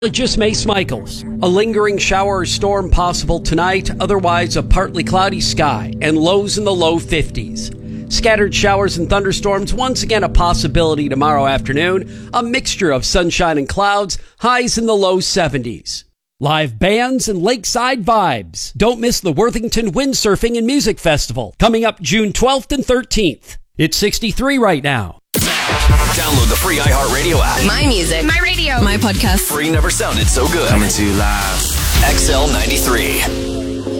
Just Mace Michaels. A lingering shower or storm possible tonight, otherwise a partly cloudy sky and lows in the low 50s. Scattered showers and thunderstorms once again a possibility tomorrow afternoon. A mixture of sunshine and clouds, highs in the low 70s. Live bands and lakeside vibes. Don't miss the Worthington Windsurfing and Music Festival coming up June 12th and 13th. It's 63 right now. Download the free iHeartRadio app. My music. My radio. My podcast. Free never sounded so good. Coming to you live. XL93.